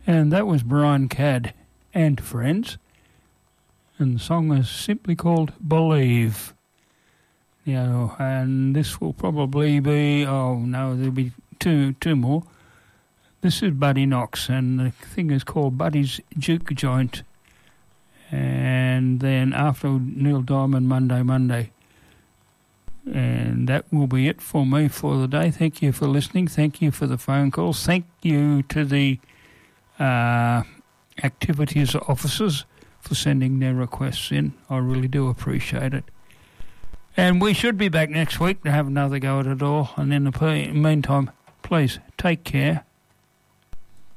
And that was Brian Cadd and Friends. And the song is simply called Believe. You know, and this will probably be, there'll be two more. This is Buddy Knox, and the thing is called Buddy's Juke Joint. And then after Neil Diamond, Monday. And that will be it for me for the day. Thank you for listening. Thank you for the phone calls. Thank you to the activities officers for sending their requests in. I really do appreciate it. And we should be back next week to have another go at it all. And in the meantime, please take care.